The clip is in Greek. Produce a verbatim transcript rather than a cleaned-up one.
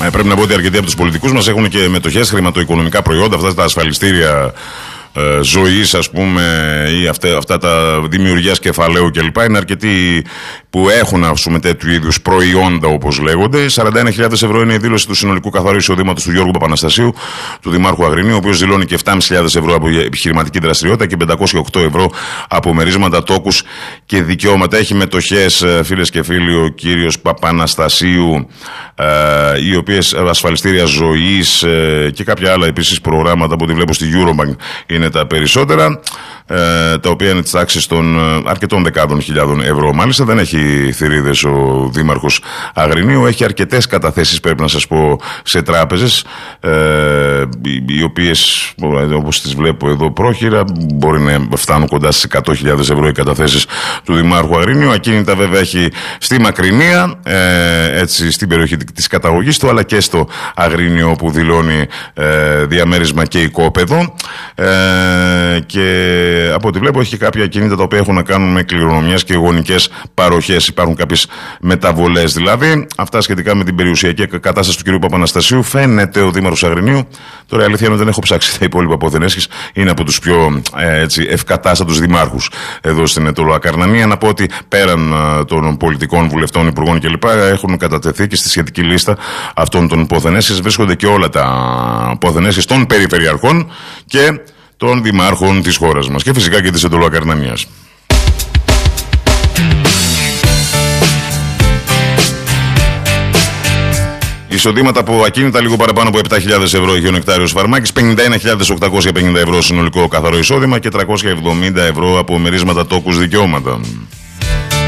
Ε, πρέπει να πω ότι αρκετοί από τους πολιτικούς μας έχουν και μετοχές, χρηματοοικονομικά προϊόντα, αυτά τα ασφαλιστήρια ε, ζωής, ας πούμε, ή αυτά, αυτά τα δημιουργίας κεφαλαίου κλπ. Είναι αρκετοί που έχουν, ας πούμε, τέτοιου είδους προϊόντα, όπως λέγονται. σαράντα ένα χιλιάδες ευρώ είναι η δήλωση του συνολικού καθαρού εισοδήματος του Γιώργου Παπαναστασίου, του Δημάρχου Αγρινίου, ο οποίος δηλώνει και επτάμισι χιλιάδες ευρώ από επιχειρηματική δραστηριότητα και πεντακόσια οκτώ ευρώ από μερίσματα, τόκους και δικαιώματα. Έχει μετοχές, φίλες και φίλοι, ο κύριος Παπαναστασίου, ε, οι οποίες ασφαλιστήρια ζωής ε, και κάποια άλλα επίσης προγράμματα από ό,τι βλέπω στη Eurobank είναι τα περισσότερα, ε, τα οποία είναι της τάξης των ε, αρκετών δεκάδων χιλιάδων ευρώ. Μάλιστα δεν έχει θηρίδες ο Δήμαρχος Αγρινίου, έχει αρκετές καταθέσεις, πρέπει να σας πω, σε τράπεζες, ε, οι, οι οποίες, όπως τις βλέπω εδώ πρόχειρα, μπορεί να φτάνουν κοντά στις εκατό χιλιάδες ευρώ οι καταθέσεις του Δημάρχου Αγρινίου. Ακίνητα βέβαια έχει στη Μακρινία, ε, έτσι, στην περιοχή της καταγωγής του, αλλά και στο Αγρίνιο, που δηλώνει ε, διαμέρισμα και οικόπεδο, ε, και από ό,τι βλέπω έχει κάποια ακίνητα τα οποία έχουν να κάνουν με κληρονομιές και γονικές παροχές. Υπάρχουν κάποιες μεταβολές δηλαδή. Αυτά σχετικά με την περιουσιακή κατάσταση του κ. Παπαναστασίου. Φαίνεται ο Δήμαρχος Αγρινίου. Τώρα η αλήθεια είναι ότι δεν έχω ψάξει τα υπόλοιπα αποθενέσχης. Είναι από τους πιο ε, έτσι, ευκατάστατους δημάρχους εδώ στην Αιτωλοακαρνανία. Να πω ότι πέραν ε, των πολιτικών βουλευτών, υπουργών κλπ. Έχουν κατατεθεί και στη σχετική λίστα αυτών των αποθενέσχης βρίσκονται και όλα τα αποθενέσχης των περιφερειαρχών και των δημάρχων της χώρας μας και φυσικά και της Αιτωλοακαρνανίας. Εισοδήματα από ακίνητα λίγο παραπάνω από επτά χιλιάδες ευρώ έχει ο Νεκτάριος Φαρμάκης, πενήντα ένα χιλιάδες οκτακόσια πενήντα ευρώ συνολικό καθαρό εισόδημα και τριακόσια εβδομήντα ευρώ από μερίσματα, τόκους, δικαιώματα.